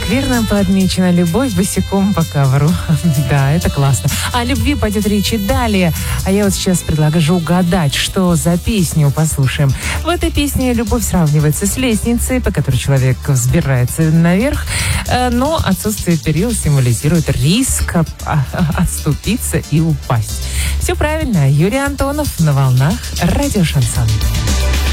скверно подмечена любовь босиком по ковру. Да, это классно. О любви пойдет речь и далее. А я вот сейчас предлагаю угадать, что за песню послушаем. В этой песне любовь сравнивается с лестницей, по которой человек взбирается наверх, но отсутствие перил символизирует риск отступиться и упасть. Все правильно. Юрий Антонов на волнах радио «Шансон».